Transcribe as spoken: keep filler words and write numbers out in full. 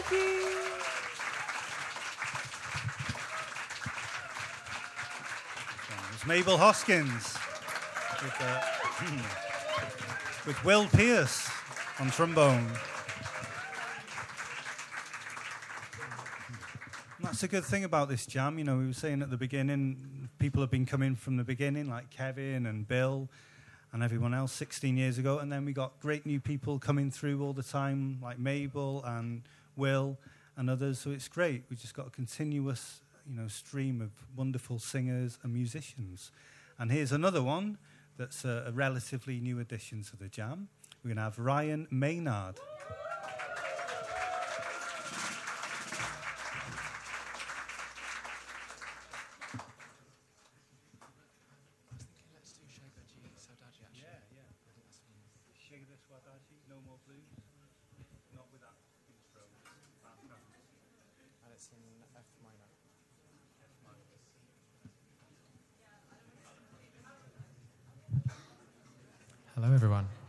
It's Mabel Hoskins with, uh, with Will Pierce on trombone. And that's a good thing about this jam. You know, we were saying at the beginning, people have been coming from the beginning, like Kevin and Bill and everyone else sixteen years ago. And then we got great new people coming through all the time, like Mabel and Will and others. So it's great. We've just got a continuous, you know, stream of wonderful singers and musicians. And here's another one that's a, a relatively new addition to the jam. We're going to have Ryan Maynard. Hello, everyone.